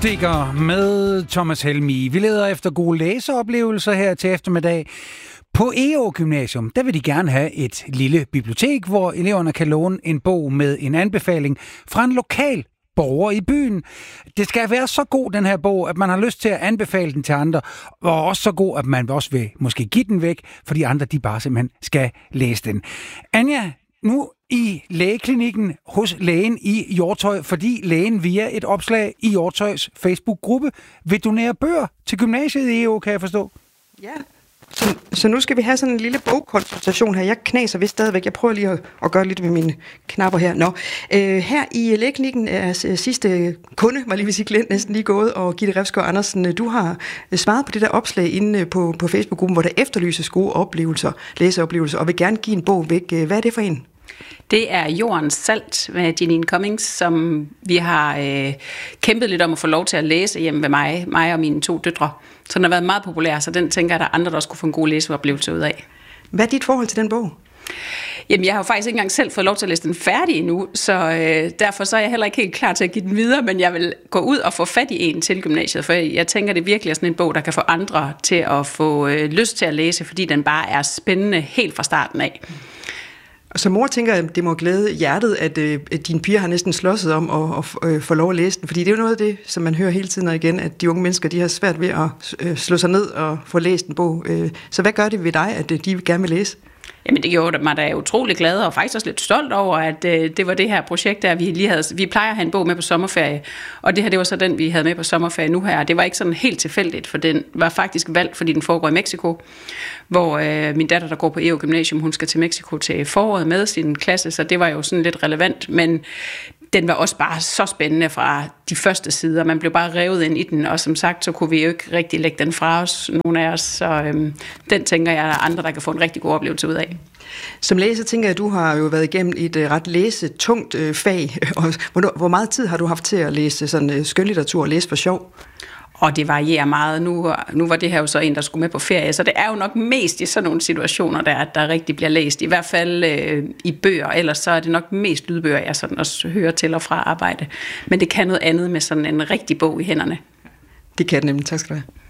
Digger med Thomas Helmig. Vi leder efter gode læseoplevelser her til eftermiddag. På EO Gymnasium, der vil de gerne have et lille bibliotek, hvor eleverne kan låne en bog med en anbefaling fra en lokal borger i byen. Det skal være så god, den her bog, at man har lyst til at anbefale den til andre, og også så god, at man også vil måske give den væk, for de andre, de bare simpelthen skal læse den. Anja, nu i lægeklinikken hos lægen i Hjortøj, fordi lægen via et opslag i Hjortøjs Facebook-gruppe vil donere bøger til gymnasiet i EO, kan jeg forstå. Ja, så nu skal vi have sådan en lille bogkonsultation her. Jeg knaser vist stadigvæk. Jeg prøver lige at gøre lidt med mine knapper her. Her i lægeklinikken er sidste kunde, var lige ved sige klient, næsten lige gået, og Gitte Refsgaard Andersen, du har svaret på det der opslag inde på Facebook-gruppen, hvor der efterlyses gode oplevelser, læseoplevelser, og vil gerne give en bog væk. Hvad er det for en? Det er Jordens Salt med Janine Cummings, som vi har kæmpet lidt om at få lov til at læse hjemme ved mig og mine 2 døtre. Så den har været meget populær, så den tænker jeg, der er andre, der også kunne få en god læseoplevelse ud af. Hvad er dit forhold til den bog? Jamen, jeg har jo faktisk ikke engang selv fået lov til at læse den færdig endnu, så derfor så er jeg heller ikke helt klar til at give den videre, men jeg vil gå ud og få fat i en til gymnasiet, for jeg tænker, det virkelig er sådan en bog, der kan få andre til at få lyst til at læse, fordi den bare er spændende helt fra starten af. Og som mor tænker jeg, det må glæde hjertet, at dine piger har næsten slåsset om at få lov at læse den. Fordi det er jo noget af det, som man hører hele tiden og igen, at de unge mennesker, de har svært ved at slå sig ned og få læst en bog. Så hvad gør det ved dig, at de gerne vil læse? Jamen det gjorde mig da utrolig glad og faktisk også lidt stolt over, at det var det her projekt, der vi lige havde. Vi plejer at have en bog med på sommerferie, og det her det var så den, vi havde med på sommerferie nu her. Det var ikke sådan helt tilfældigt, for den var faktisk valgt, fordi den foregår i Mexico, hvor min datter, der går på EO Gymnasium, hun skal til Mexico til foråret med sin klasse, så det var jo sådan lidt relevant, men den var også bare så spændende fra de første sider. Man blev bare revet ind i den, og som sagt, så kunne vi jo ikke rigtig lægge den fra os, nogen af os. Så den tænker jeg, er andre, der kan få en rigtig god oplevelse ud af. Som læser tænker jeg, at du har jo været igennem et ret læsetungt fag. Hvor meget tid har du haft til at læse sådan skønlitteratur og læse for sjov? Og det varierer meget. Nu var det her jo så en, der skulle med på ferie, så det er jo nok mest i sådan nogle situationer, der rigtig bliver læst. I hvert fald i bøger, ellers så er det nok mest lydbøger, jeg sådan også hører til og fra arbejde. Men det kan noget andet med sådan en rigtig bog i hænderne. Det kan det nemlig. Tak skal du have.